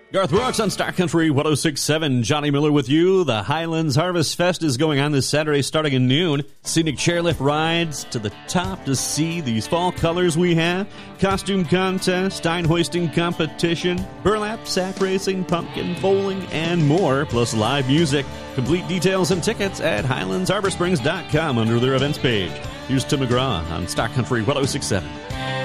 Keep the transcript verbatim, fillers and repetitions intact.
Garth Brooks on Star Country one oh six point seven. Johnny Miller with you. The Highlands Harvest Fest is going on this Saturday starting at noon. Scenic chairlift rides to the top to see these fall colors we have. Costume contest, stein hoisting competition, burlap sack racing, pumpkin bowling, and more, plus live music. Complete details and tickets at highlands harbor springs dot com under their events page. Here's Tim McGraw on Star Country one oh six point seven.